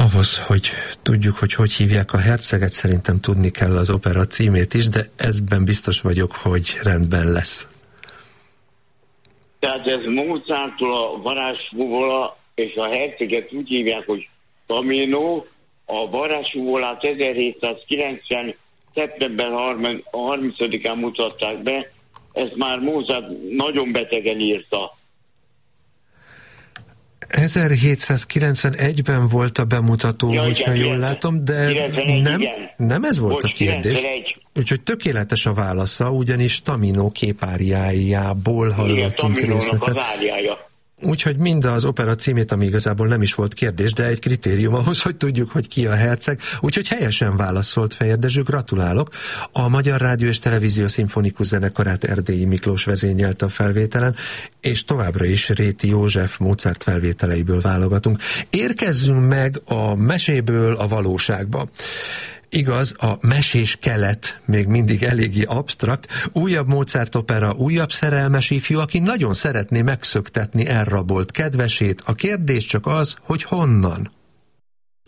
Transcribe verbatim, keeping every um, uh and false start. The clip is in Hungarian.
ahhoz, hogy tudjuk, hogy hogy hívják a herceget, szerintem tudni kell az opera címét is, de ezben biztos vagyok, hogy rendben lesz. Tehát ez Mozarttól a varázsfuvola, és a herceget úgy hívják, hogy Tamino. A varázsfuvolát ezerhétszázkilencven. szeptember harmincadikán mutatták be, ezt már Mozart nagyon betegen írta. ezerhétszázkilencvenegyben volt a bemutató, ja, hogyha jól látom, de nem, nem ez volt Bocs, a kérdés. kilencvenegy. Úgyhogy tökéletes a válasza, ugyanis Tamino képáriájából hallottunk részletet. Az áriája. Úgyhogy mind az opera címét, ami igazából nem is volt kérdés, de egy kritérium ahhoz, hogy tudjuk, hogy ki a herceg. Úgyhogy helyesen válaszolt Fejér Dezső, gratulálok. A Magyar Rádió és Televízió Szimfonikus Zenekarát Erdélyi Miklós vezényelte a felvételen, és továbbra is Réti József Mozart felvételeiből válogatunk. Érkezzünk meg a meséből a valóságba. Igaz, a mesés kelet még mindig eléggé absztrakt, újabb Mozart opera, újabb szerelmes ifjú, aki nagyon szeretné megszöktetni elrabolt kedvesét. A kérdés csak az, hogy honnan.